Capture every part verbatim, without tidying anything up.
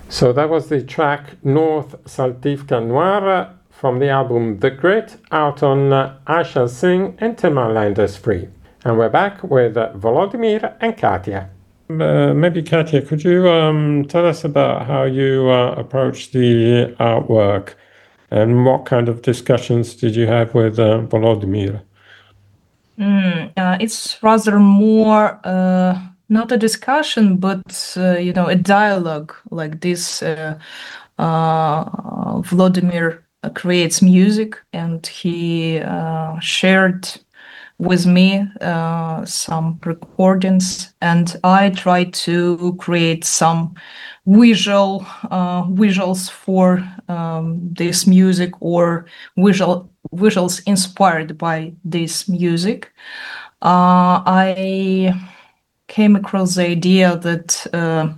So that was the track North Saltivka Noire from the album The Grit, out on uh, I Shall Sing and Tomorrowland is Free. And we're back with uh, Volodymyr and Katya. Uh, maybe Katya, could you um, tell us about how you uh, approached the artwork and what kind of discussions did you have with uh, Volodymyr? Mm, uh, it's rather more uh, not a discussion, but uh, you know, a dialogue like this. Uh, uh, Volodymyr creates music, and he uh, shared with me uh, some recordings, and I try to create some visual uh, visuals for um, this music, or visual visuals inspired by this music. Uh, I came across the idea that uh,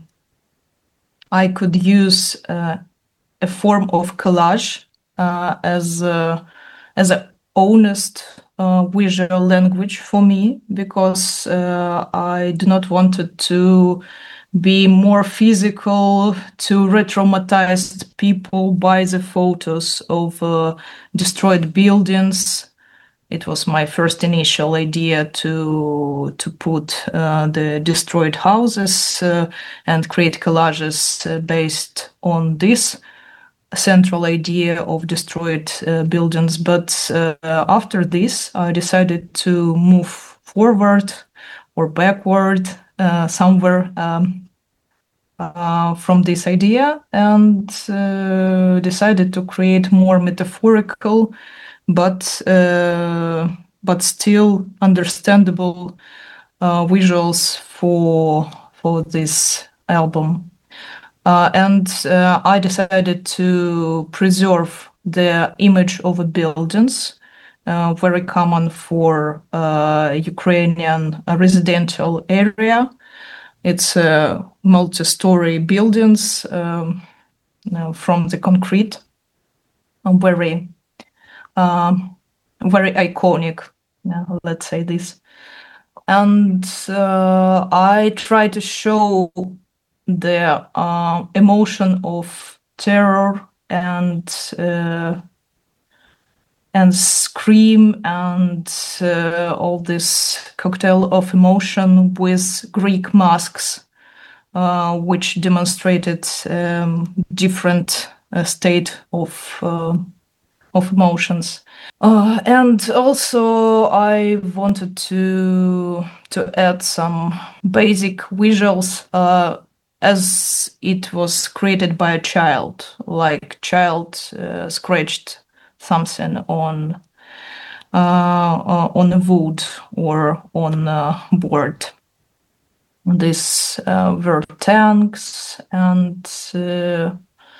I could use uh, a form of collage uh, as a, as an honest uh, visual language for me, because uh, I do not want it to be more physical, to re-traumatize people by the photos of uh, destroyed buildings. It was my first initial idea to to put uh, the destroyed houses uh, and create collages uh, based on this central idea of destroyed uh, buildings. But uh, after this, I decided to move forward or backward uh, somewhere um, uh, from this idea, and uh, decided to create more metaphorical but uh, but still understandable uh, visuals for for this album. Uh, and uh, I decided to preserve the image of a buildings, uh, very common for uh, Ukrainian residential area. It's uh, multi-story buildings um, you know, from the concrete, very um, very iconic, uh, let's say this. And uh, I try to show the uh, emotion of terror and uh, and scream and uh, all this cocktail of emotion with Greek masks, uh, which demonstrated um, different uh, state of uh, of emotions. Uh, and also I wanted to to add some basic visuals uh, as it was created by a child, like child uh, scratched something on uh, uh, on a wood or on a board. These uh, were tanks and uh,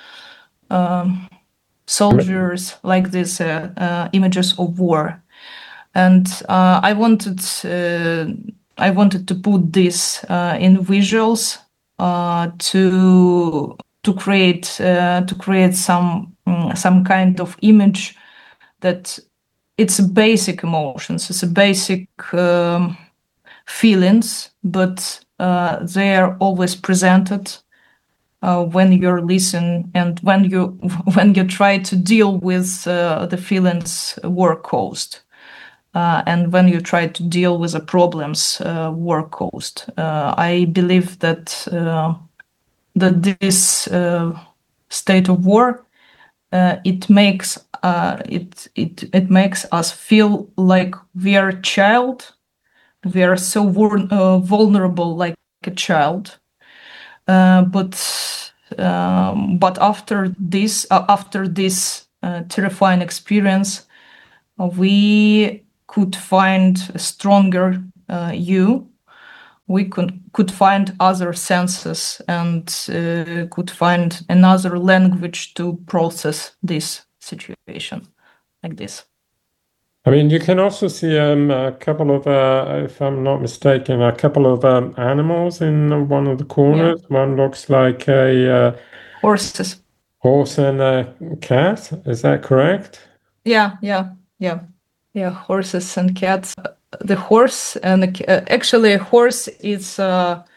um, soldiers, like these uh, uh, images of war, and uh, I wanted uh, I wanted to put this uh, in visuals uh, to to create uh, to create some um, some kind of image that it's a basic emotions, it's a basic um, feelings, but uh, they are always presented uh, when you're listening and when you when you try to deal with uh, the feelings war caused, uh, and when you try to deal with the problems uh, war caused. Uh, I believe that uh, that this uh, state of war uh, it makes uh, it it it makes us feel like we are a child. We are so vul- uh, vulnerable, like a child. Uh, but um, but after this, uh, after this uh, terrifying experience, uh, we could find a stronger uh, you. We could could find other senses and uh, could find another language to process this situation, like this. I mean, you can also see um, a couple of, uh, if I'm not mistaken, a couple of um, animals in one of the corners. Yeah. One looks like a uh, horses, horse and a cat. Is that correct? Yeah, yeah, yeah, yeah. Horses and cats. The horse and the, uh, actually, a horse is uh,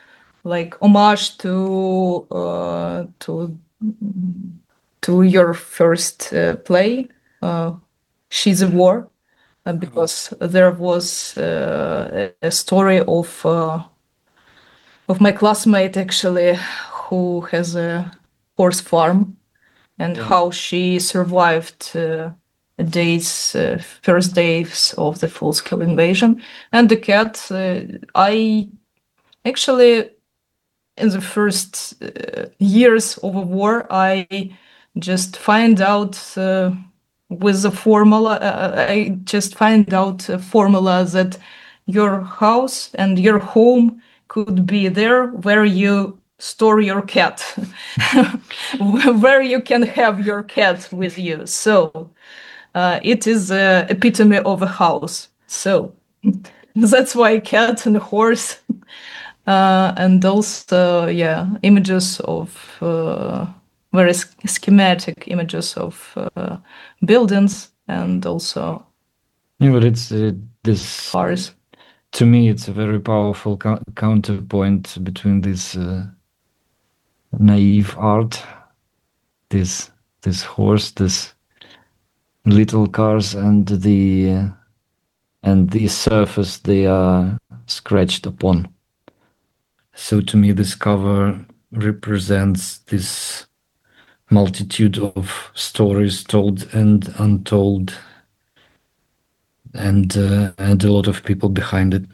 like homage to uh, to to your first uh, play, uh, She's a War, uh, because there was uh, a story of uh, of my classmate actually who has a horse farm, and Yeah. how she survived uh, days, uh, first days of the full-scale invasion. And the cat, uh, I actually, in the first uh, years of a war, I just find out uh, with the formula, uh, I just find out a formula that your house and your home could be there where you store your cat, where you can have your cat with you. So uh, it is the epitome of a house. So that's why cat and horse, uh, and also, yeah, images of uh, very sch- schematic images of uh, buildings, and also Yeah, but it's uh, this. cars. To me, it's a very powerful co- counterpoint between this uh, naive art, this this horse, this little cars, and the uh, and the surface they are scratched upon. So to me, this cover represents this multitude of stories told and untold, and uh, and a lot of people behind it.